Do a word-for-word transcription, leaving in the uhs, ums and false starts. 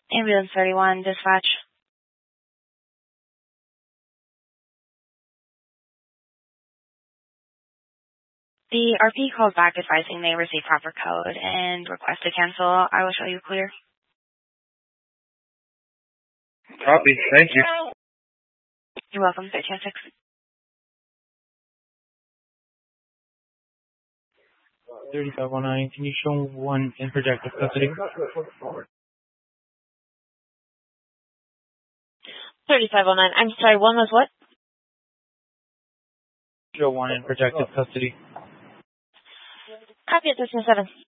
Ambulance thirty-one, dispatch. The R P called back advising they received proper code and request to cancel. I will show you clear. Copy. Thank you. You're welcome. thirteen oh six. thirty-five oh nine, can you show one in projective custody? thirty-five oh nine, I'm sorry, one was what? Show one in projective custody. Copy at thirteen oh seven.